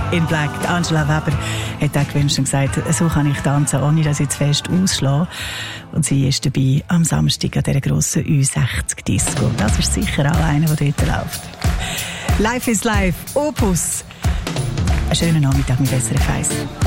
in Black. Angela Weber hat auch gewünscht und gesagt, so kann ich tanzen, ohne dass ich zu fest ausschlage. Und sie ist dabei am Samstag an dieser grossen U60-Disco. Das ist sicher auch einer, der dort läuft. Life is Life, Opus. Einen schönen Nachmittag mit SRF 1.